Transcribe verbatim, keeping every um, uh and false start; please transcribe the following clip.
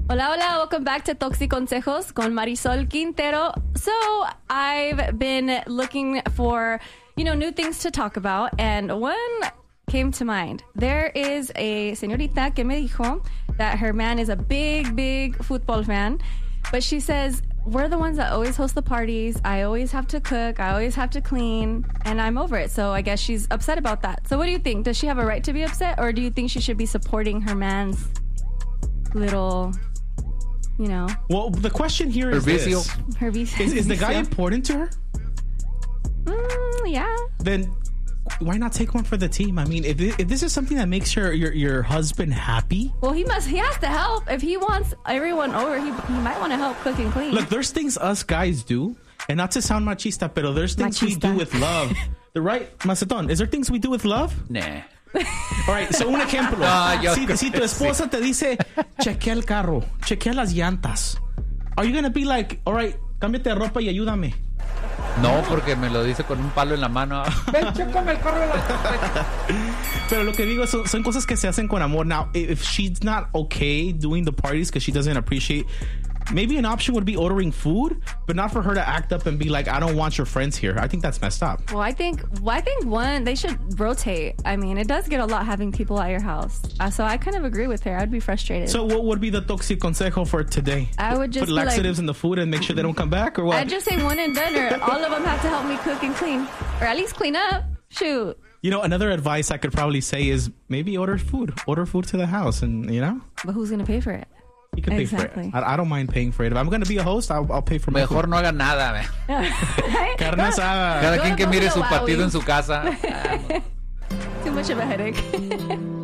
Hola, hola. Welcome back to Toxi Consejos con Marisol Quintero. So I've been looking for, you know, new things to talk about, and one came to mind. There is a señorita que me dijo that her man is a big, big football fan, but she says, we're the ones that always host the parties. I always have to cook. I always have to clean, and I'm over it. So I guess she's upset about that. So what do you think? Does she have a right to be upset, or do you think she should be supporting her man's little, you know? Well, the question here is Hervicio. this. Her vicio. Is, is the guy important to her? Mm, yeah. Then why not take one for the team? I mean, if, if this is something that makes your, your, your husband happy. Well, he must. He has to help. If he wants everyone over, he, he might want to help cook and clean. Look, there's things us guys do, and not to sound machista, pero there's things we Machista. do with love. The right, Macedon, is there things we do with love? Nah. All right, so un ejemplo. No, yo si, creo si tu que esposa te dice, chequea el carro, chequea las llantas. Are you going to be like, all right, cámbiate de ropa y ayúdame? No, porque me lo dice con un palo en la mano. Ven, chécame el carro de la... Pero lo que digo son, son cosas que se hacen con amor. Now, if she's not okay doing the parties because she doesn't appreciate, maybe an option would be ordering food, but not for her to act up and be like, I don't want your friends here. I think that's messed up. Well, I think well, I think one, they should rotate. I mean, it does get a lot having people at your house. Uh, so I kind of agree with her. I'd be frustrated. So what would be the toxic consejo for today? I would just put be like- laxatives in the food and make sure they don't come back, or what? I'd just say one and done, or all of them have to help me cook and clean, or at least clean up. Shoot. You know, another advice I could probably say is maybe order food. Order food to the house, and you know, But who's going to pay for it? you can pay Exactly. for it. I, I don't mind paying for it. If I'm going to be a host, I'll, I'll pay for my Mejor food. no haga nada. man. Carne asada. Cada Go quien to que mire su Buffalo Wild partido en Wings. su casa. Too much of a headache.